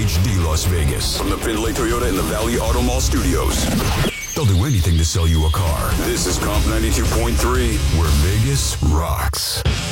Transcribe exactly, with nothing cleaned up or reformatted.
H D Las Vegas. From the Findlay Toyota in the Valley Auto Mall studios. They'll do anything to sell you a car. This is Comp ninety-two point three, where Vegas rocks.